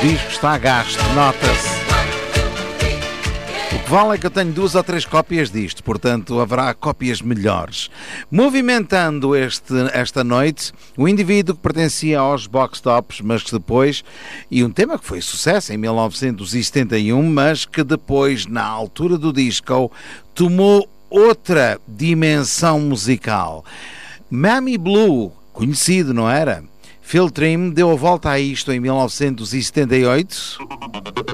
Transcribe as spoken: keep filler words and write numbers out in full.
disco está a gasto, nota-se. O que vale é que eu tenho duas ou três cópias disto, portanto haverá cópias melhores. Movimentando este, esta noite, o indivíduo que pertencia aos Box Tops, mas que depois, e um tema que foi sucesso em mil novecentos e setenta e um, mas que depois, na altura do disco, tomou outra dimensão musical. Mammy Blue, conhecido, não era? Phil Trim deu a volta a isto em mil novecentos e setenta e oito.